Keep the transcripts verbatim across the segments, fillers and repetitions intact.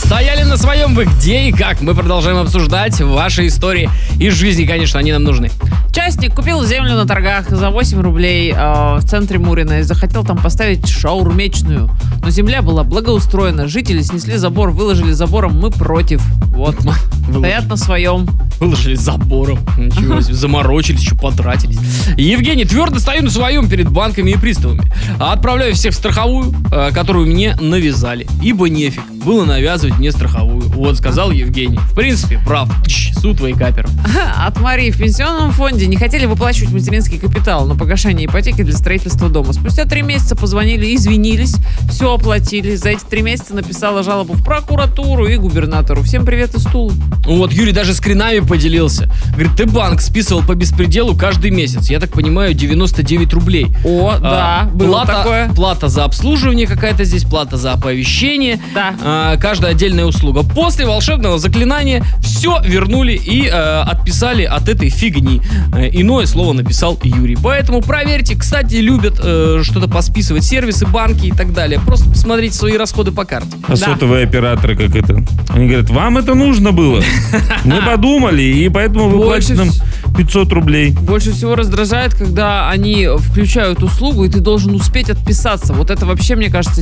Стояли на своем вы где и как? Мы продолжаем обсуждать ваши истории из жизни, конечно, они нам нужны. Частник купил землю на торгах за восемь рублей э, в центре Мурина и захотел там поставить шаурмечную. Но земля была благоустроена, жители снесли забор, выложили забором, мы против. Вот, стоят на своем. Выложили забором, ничего себе, заморочились, еще потратились. Евгений, твердо стою на своем перед банками и приставами. Отправляю всех в страховую, э, которую мне навязали. Ибо нефиг было навязывать мне страховую. Вот, сказал Евгений. В принципе, прав. Чш, суд вейкаперов. От Марии. В пенсионном фонде не хотели выплачивать материнский капитал на погашение ипотеки для строительства дома. Спустя три месяца позвонили, извинились, все оплатили. За эти три месяца написала жалобу в прокуратуру и губернатору. Всем привет из Тулы. Вот Юрий даже скринами поделился. Говорит, ты банк списывал по беспределу каждый месяц. Я так понимаю, девяносто девять рублей. О, а, да, было плата, такое. Плата за обслуживание какая-то здесь, плата за оповещение. Да. А, каждая отдельная услуга. После волшебного заклинания все вернули и а, отписали от этой фигни. А, иное слово написал Юрий. Поэтому проверьте. Кстати, любят а, что-то посписывать сервисы, банки и так далее. Просто посмотрите свои расходы по карте. А Да. сотовые операторы как это? Они говорят, вам это нужно было. Мы подумали, и поэтому вы Больше платите нам пятьсот рублей. Больше всего раздражает, когда они включают услугу, и ты должен успеть отписаться. Вот это вообще, мне кажется,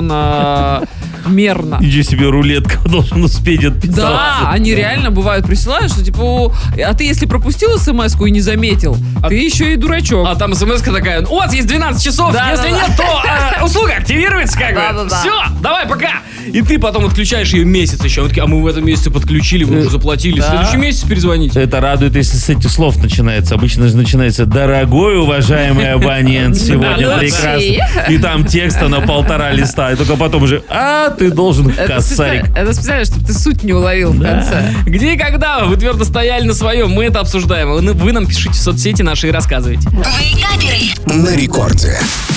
незакономерно. Иди себе, рулетка должен успеть отписаться. Да, они реально бывают присылают, что типа, а ты если пропустил смс-ку и не заметил, А- ты еще и дурачок. А там смс-ка такая, у вас есть двенадцать часов, Да, если да, нет, то а, услуга активируется как Да, бы. да, да. Все, давай, пока. И ты потом отключаешь ее месяц еще. Они такие, а мы в этом месяце подключили, вы уже заплатили. В Да. следующий месяц перезвоните. Это радует, если с этих слов начинается. Обычно же начинается «Дорогой уважаемый абонент, сегодня Да, прекрасно». И там текста на полтора листа. И только потом уже «А, ты должен в Это косарик». специально, это специально, чтобы ты суть не уловил в конце. Где и когда вы твердо стояли на своем, мы это обсуждаем. Вы, вы нам пишите в соцсети наши и рассказывайте. Вейкаперы. На рекорде.